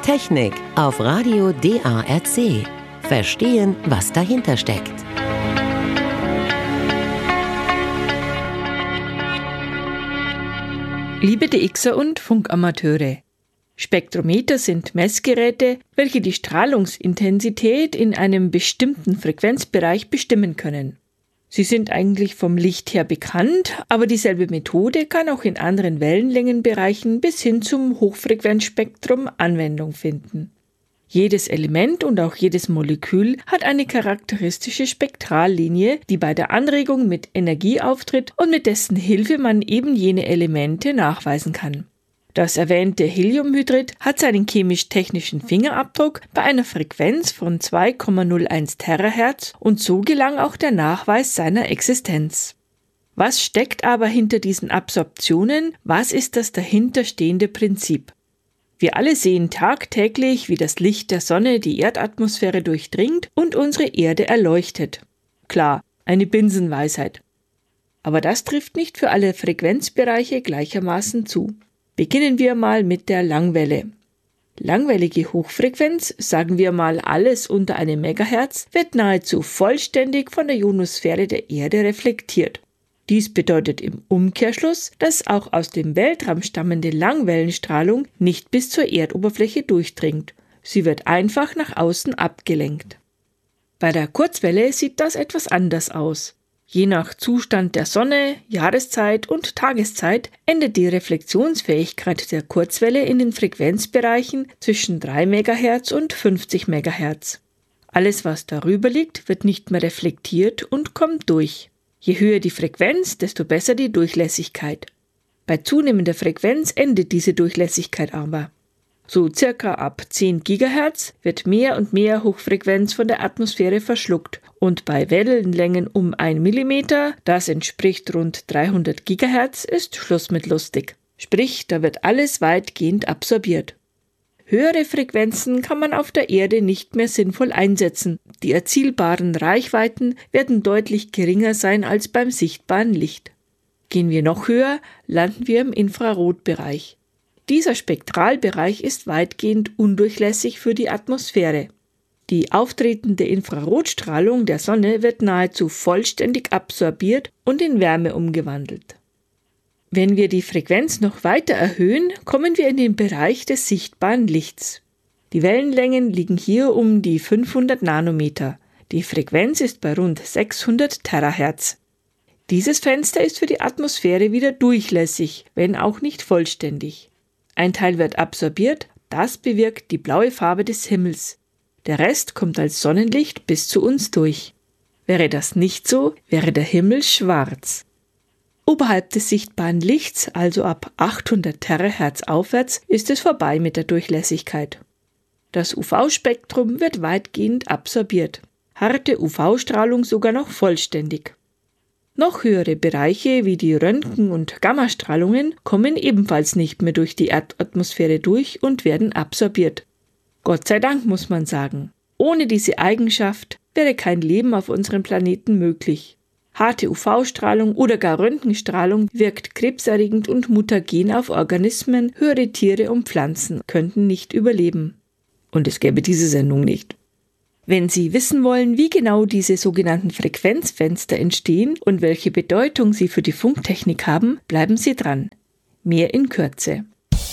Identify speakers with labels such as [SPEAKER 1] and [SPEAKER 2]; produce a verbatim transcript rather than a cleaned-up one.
[SPEAKER 1] Technik auf Radio D A R C. Verstehen, was dahinter steckt.
[SPEAKER 2] Liebe D Xer und Funkamateure, Spektrometer sind Messgeräte, welche die Strahlungsintensität in einem bestimmten Frequenzbereich bestimmen können. Sie sind eigentlich vom Licht her bekannt, aber dieselbe Methode kann auch in anderen Wellenlängenbereichen bis hin zum Hochfrequenzspektrum Anwendung finden. Jedes Element und auch jedes Molekül hat eine charakteristische Spektrallinie, die bei der Anregung mit Energie auftritt und mit dessen Hilfe man eben jene Elemente nachweisen kann. Das erwähnte Heliumhydrid hat seinen chemisch-technischen Fingerabdruck bei einer Frequenz von zwei Komma null eins Terahertz und so gelang auch der Nachweis seiner Existenz. Was steckt aber hinter diesen Absorptionen? Was ist das dahinterstehende Prinzip? Wir alle sehen tagtäglich, wie das Licht der Sonne die Erdatmosphäre durchdringt und unsere Erde erleuchtet. Klar, eine Binsenweisheit. Aber das trifft nicht für alle Frequenzbereiche gleichermaßen zu. Beginnen wir mal mit der Langwelle. Langwellige Hochfrequenz, sagen wir mal alles unter einem Megahertz, wird nahezu vollständig von der Ionosphäre der Erde reflektiert. Dies bedeutet im Umkehrschluss, dass auch aus dem Weltraum stammende Langwellenstrahlung nicht bis zur Erdoberfläche durchdringt. Sie wird einfach nach außen abgelenkt. Bei der Kurzwelle sieht das etwas anders aus. Je nach Zustand der Sonne, Jahreszeit und Tageszeit endet die Reflexionsfähigkeit der Kurzwelle in den Frequenzbereichen zwischen drei Megahertz und fünfzig Megahertz. Alles, was darüber liegt, wird nicht mehr reflektiert und kommt durch. Je höher die Frequenz, desto besser die Durchlässigkeit. Bei zunehmender Frequenz endet diese Durchlässigkeit aber. So circa ab zehn Gigahertz wird mehr und mehr Hochfrequenz von der Atmosphäre verschluckt und bei Wellenlängen um ein Millimeter, das entspricht rund dreihundert Gigahertz, ist Schluss mit lustig. Sprich, da wird alles weitgehend absorbiert. Höhere Frequenzen kann man auf der Erde nicht mehr sinnvoll einsetzen. Die erzielbaren Reichweiten werden deutlich geringer sein als beim sichtbaren Licht. Gehen wir noch höher, landen wir im Infrarotbereich. Dieser Spektralbereich ist weitgehend undurchlässig für die Atmosphäre. Die auftretende Infrarotstrahlung der Sonne wird nahezu vollständig absorbiert und in Wärme umgewandelt. Wenn wir die Frequenz noch weiter erhöhen, kommen wir in den Bereich des sichtbaren Lichts. Die Wellenlängen liegen hier um die fünfhundert Nanometer. Die Frequenz ist bei rund sechshundert Terahertz. Dieses Fenster ist für die Atmosphäre wieder durchlässig, wenn auch nicht vollständig. Ein Teil wird absorbiert, das bewirkt die blaue Farbe des Himmels. Der Rest kommt als Sonnenlicht bis zu uns durch. Wäre das nicht so, wäre der Himmel schwarz. Oberhalb des sichtbaren Lichts, also ab achthundert Terahertz aufwärts, ist es vorbei mit der Durchlässigkeit. Das U V-Spektrum wird weitgehend absorbiert, harte U V-Strahlung sogar noch vollständig. Noch höhere Bereiche wie die Röntgen- und Gammastrahlungen kommen ebenfalls nicht mehr durch die Erdatmosphäre durch und werden absorbiert. Gott sei Dank, muss man sagen. Ohne diese Eigenschaft wäre kein Leben auf unserem Planeten möglich. Harte U V-Strahlung oder gar Röntgenstrahlung wirkt krebserregend und mutagen auf Organismen, höhere Tiere und Pflanzen könnten nicht überleben. Und es gäbe diese Sendung nicht. Wenn Sie wissen wollen, wie genau diese sogenannten Frequenzfenster entstehen und welche Bedeutung sie für die Funktechnik haben, bleiben Sie dran. Mehr in Kürze.